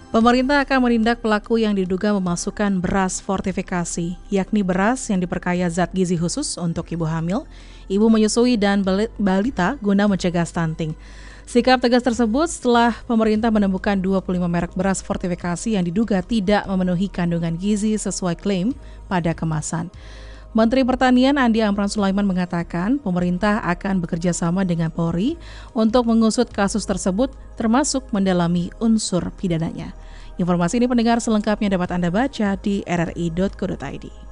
Pemerintah akan menindak pelaku yang diduga memasukkan beras fortifikasi, yakni beras yang diperkaya zat gizi khusus untuk ibu hamil, ibu menyusui, dan balita guna mencegah stunting. Sikap tegas tersebut setelah pemerintah menemukan 25 merek beras fortifikasi yang diduga tidak memenuhi kandungan gizi sesuai klaim pada kemasan. Menteri Pertanian Andi Amran Sulaiman mengatakan pemerintah akan bekerja sama dengan Polri untuk mengusut kasus tersebut termasuk mendalami unsur pidananya. Informasi ini pendengar selengkapnya dapat Anda baca di rri.co.id.